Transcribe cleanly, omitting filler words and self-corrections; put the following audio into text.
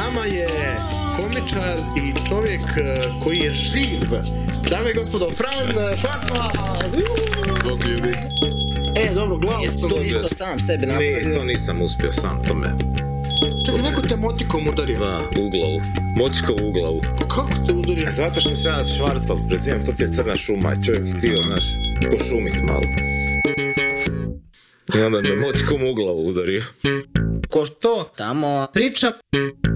nama je komičar i čovjek koji je živ. Dame i gospodo, Fran Švarcman! Bog ljudi. Dobro, glavu Jesi sam to dobio. isto sam sebi Ne, napravio? to nisam uspio sam, to me... Čekaj, neko te motikom udario. Da, u glavu. Moćko u glavu. Kako te udario? Zato što se ja Švarcov prezivam, to ti je crna šuma i čovjek htio, znaš, pošumit malo. I onda me moćkom u glavu udario. Ko to? Tamo priča